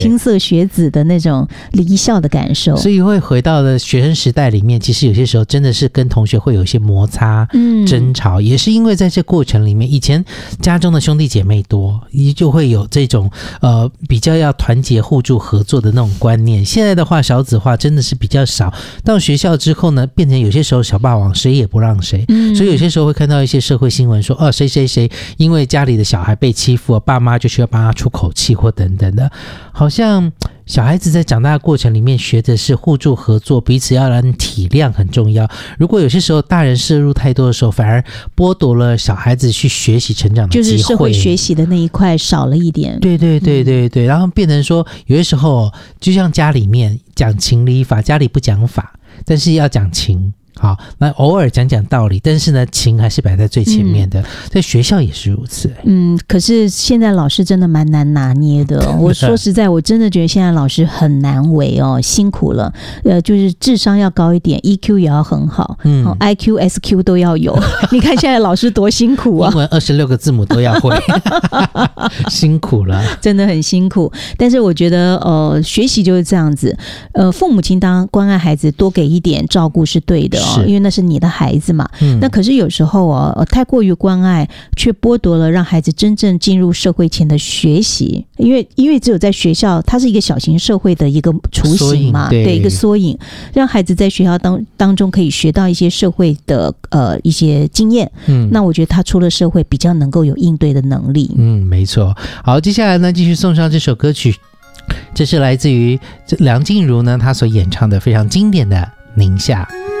青涩学子的那种离校的感受， 所以会回到了学生时代里面，其实有些时候真的是跟同学会有一些摩擦、争吵，也是因为在这过程里面，以前家中的兄弟姐妹多，就会有这种比较要团结互助合作的那种观念。现在的话少子化真的是比较少，到学校之后呢，变成有些时候小霸王谁也不让谁，所以有些时候会看到一些社会新闻说谁谁谁因为家里的小孩被欺负，爸妈就需要帮他出口气或等等的，好像小孩子在长大的过程里面学的是互助合作，彼此要人体谅很重要。如果有些时候大人摄入太多的时候，反而剥夺了小孩子去学习成长的机会， 就是社会学习的那一块少了一点。 对对对对对，然后变成说有些时候就像家里面讲情理法，家里不讲法，但是要讲情。好，那偶尔讲讲道理，但是呢，情还是摆在最前面的，在学校也是如此。 可是现在老师真的蛮难拿捏的。我说实在，我真的觉得现在老师很难为哦，辛苦了。就是智商要高一点 ，EQ 也要很好，IQ、SQ 都要有。你看现在老师多辛苦啊， 英文26个字母都要会，辛苦了， 真的很辛苦。但是我觉得，学习就是这样子。父母亲当关爱孩子，多给一点照顾是对的。因为那是你的孩子嘛，那可是有时候太过于关爱，却剥夺了让孩子真正进入社会前的学习。因为只有在学校，它是一个小型社会的一个雏形嘛，对，一个缩影，让孩子在学校当中可以学到一些社会的一些经验。那我觉得他出了社会比较能够有应对的能力。 没错。好，接下来呢，继续送上这首歌曲，这是来自于梁静茹呢，她所演唱的非常经典的《宁夏》。